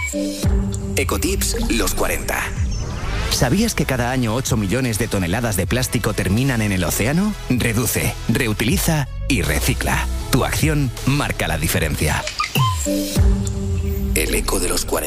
Ecotips los 40. ¿Sabías que cada año 8 millones de toneladas de plástico terminan en el océano? Reduce, reutiliza y recicla. Tu acción marca la diferencia. El eco de los 40.